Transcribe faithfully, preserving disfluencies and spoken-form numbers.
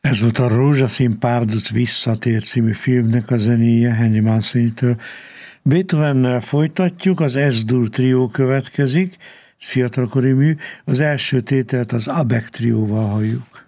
Ez volt a Rózsaszín párduc visszatér című filmnek a zenéje Henny Mancini-től. Beethovennel folytatjuk, az S-dur trió következik, fiatalkori mű, az első tételt az Abek trióval halljuk.